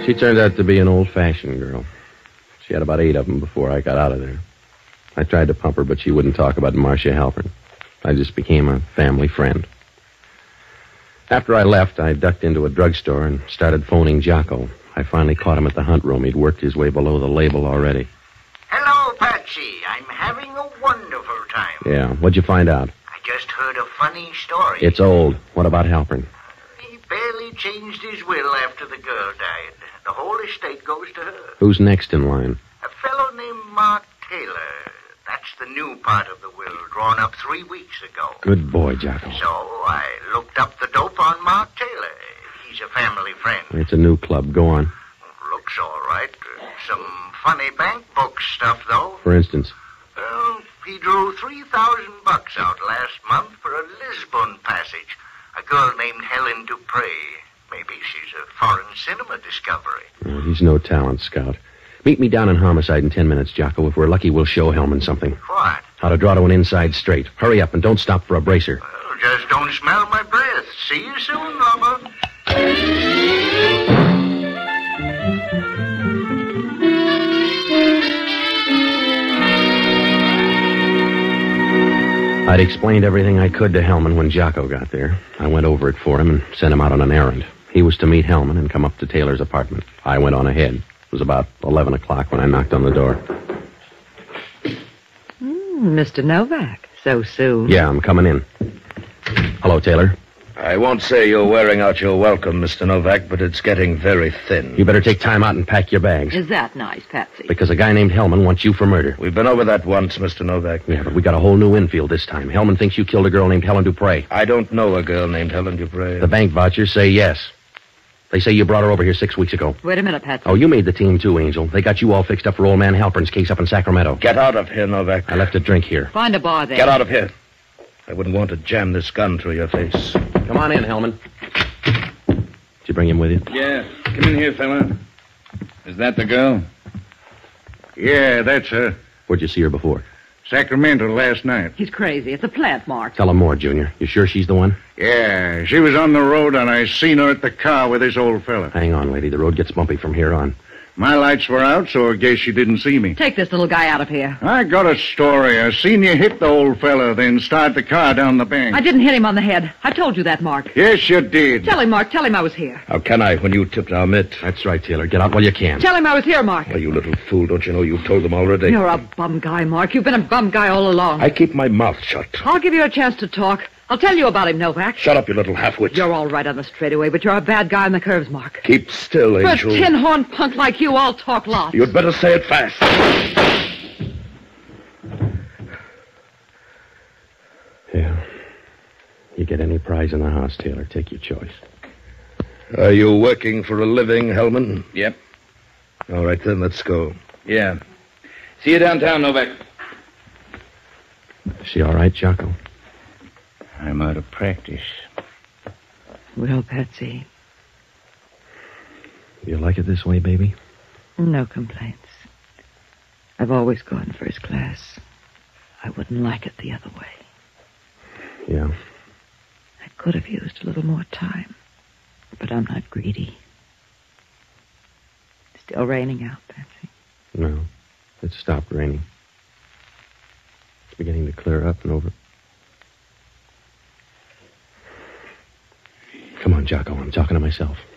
She turned out to be an old-fashioned girl. She had about 8 of them before I got out of there. I tried to pump her, but she wouldn't talk about Marcia Halpern. I just became a family friend. After I left, I ducked into a drugstore and started phoning Jocko. I finally caught him at the hunt room. He'd worked his way below the label already. Hello, Patsy. I'm having a wonderful time. Yeah, what'd you find out? I just heard a funny story. It's old. What about Halpern? He barely changed his will after the girl died. The whole estate goes to her. Who's next in line? A fellow named Mark Taylor. That's the new part of the will, drawn up 3 weeks ago. Good boy, Jocko. So I looked up the dope on Mark Taylor. He's a family friend. It's a new club. Go on. Looks all right. Some funny bank book stuff, though. For instance? Well, he drew $3,000 out last month for a Lisbon passage. A girl named Helen Dupre. Maybe she's a foreign cinema discovery. Oh, he's no talent scout. Meet me down in Homicide in 10 minutes, Jocko. If we're lucky, we'll show Hellman something. What? How to draw to an inside straight. Hurry up and don't stop for a bracer. Well, just don't smell my breath. See you soon, Robert. I'd explained everything I could to Hellman when Jocko got there. I went over it for him and sent him out on an errand. He was to meet Hellman and come up to Taylor's apartment. I went on ahead. It was about 11 o'clock when I knocked on the door. Mr. Novak, so soon. Yeah, I'm coming in. Hello, Taylor. I won't say you're wearing out your welcome, Mr. Novak, but it's getting very thin. You better take time out and pack your bags. Is that nice, Patsy? Because a guy named Hellman wants you for murder. We've been over that once, Mr. Novak. Yeah, but we got a whole new infield this time. Hellman thinks you killed a girl named Helen Dupre. I don't know a girl named Helen Dupre. The bank vouchers say yes. They say you brought her over here 6 weeks ago. Wait a minute, Patsy. Oh, you made the team too, Angel. They got you all fixed up for old man Halpern's case up in Sacramento. Get out of here, Novak. I left a drink here. Find a bar there. Get out of here. I wouldn't want to jam this gun through your face. Come on in, Hellman. Did you bring him with you? Yeah. Come in here, fella. Is that the girl? Yeah, that's her. Where'd you see her before? Sacramento last night. He's crazy. It's a plant, Mark. Tell him more, Junior. You sure she's the one? Yeah, she was on the road and I seen her at the car with this old fella. Hang on, lady. The road gets bumpy from here on. My lights were out, so I guess she didn't see me. Take this little guy out of here. I got a story. I seen you hit the old fella, then start the car down the bank. I didn't hit him on the head. I told you that, Mark. Yes, you did. Tell him, Mark. Tell him I was here. How can I when you tipped our mitt? That's right, Taylor. Get out while you can. Tell him I was here, Mark. Oh, you little fool. Don't you know you told them already? You're a bum guy, Mark. You've been a bum guy all along. I keep my mouth shut. I'll give you a chance to talk. I'll tell you about him, Novak. Shut up, you little half-wit. You're all right on the straightaway, but you're a bad guy on the curves, Mark. Keep still, For a Angel. tin-horn punk like you, I'll talk lots. You'd better say it fast. Yeah. You get any prize in the house, Taylor. Take your choice. Are you working for a living, Hellman? Yep. All right, then, let's go. Yeah. See you downtown, Novak. Is she all right, Jocko? I'm out of practice. Well, Patsy, You like it this way, baby? no complaints. I've always gone first class. I wouldn't like it the other way. Yeah. I could have used a little more time, but I'm not greedy. Still raining out, Patsy. No. It stopped raining. It's beginning to clear up and over. Come on, Jocko. I'm talking to myself.